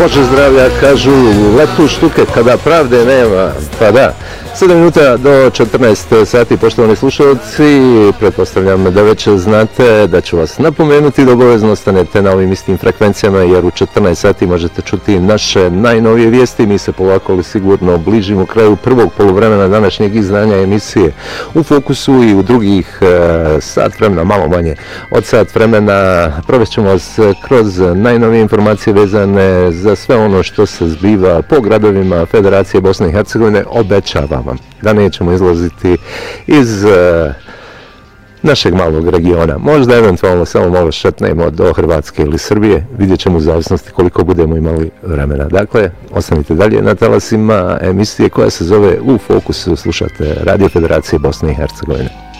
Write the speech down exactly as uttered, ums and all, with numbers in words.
Bože zdravlja, kažu letu štuke kada pravde nema, pa da. sedam minuta do četrnaest sati, poštovani slušalci, pretpostavljam da već znate da ću vas napomenuti da obavezno ostanete na ovim istim frekvencijama, jer u četrnaest sati možete čuti naše najnovije vijesti. Mi se polako ali sigurno bližimo kraju prvog poluvremena današnjeg izdanja emisije U fokusu i u drugih sat vremena, malo manje od sat vremena, provešćemo vas kroz najnovije informacije vezane za sve ono što se zbiva po gradovima Federacije Bosne i Hercegovine. Obećavam vam da nećemo izlaziti iz uh, našeg malog regiona. Možda eventualno samo malo šetnemo do Hrvatske ili Srbije, vidjet ćemo u zavisnosti koliko budemo imali vremena. Dakle, ostanite dalje na talasima emisije koja se zove U fokusu, slušate Radio Federacije Bosne i Hercegovine.